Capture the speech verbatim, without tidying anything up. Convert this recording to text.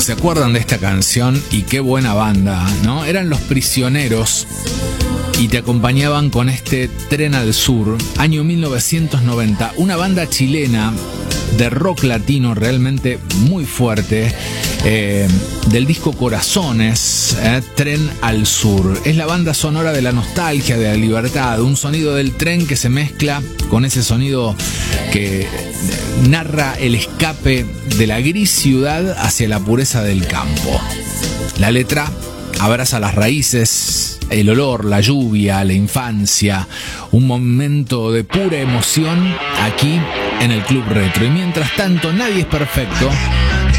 ¿Se acuerdan de esta canción? Y qué buena banda, ¿no? Eran Los Prisioneros y te acompañaban con este Tren al Sur, año mil novecientos noventa, una banda chilena de rock latino realmente muy fuerte, eh, del disco Corazones, eh, Tren al Sur. Es la banda sonora de la nostalgia, de la libertad, un sonido del tren que se mezcla con ese sonido que narra el escape de la gris ciudad hacia la pureza del campo. La letra abraza las raíces, el olor, la lluvia, la infancia, un momento de pura emoción aquí en el Club Retro. Y mientras tanto, nadie es perfecto.